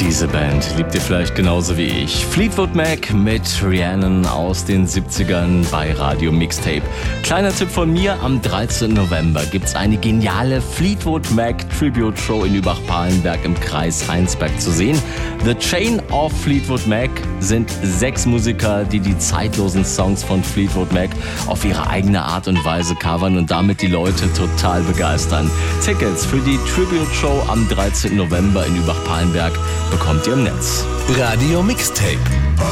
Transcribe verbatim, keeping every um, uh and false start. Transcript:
Diese Band liebt ihr vielleicht genauso wie ich. Fleetwood Mac mit Rhiannon aus den siebzigern bei Radio Mixtape. Kleiner Tipp von mir, am dreizehnten November gibt's eine geniale Fleetwood Mac Tribute Show in Übach-Palenberg im Kreis Heinsberg zu sehen. The Chain of Fleetwood Mac sind sechs Musiker, die die zeitlosen Songs von Fleetwood Mac auf ihre eigene Art und Weise covern und damit die Leute total begeistern. Tickets für die Tribute Show am dreizehnten November in Übach-Palenberg bekommt ihr im Netz. Radio Mixtape.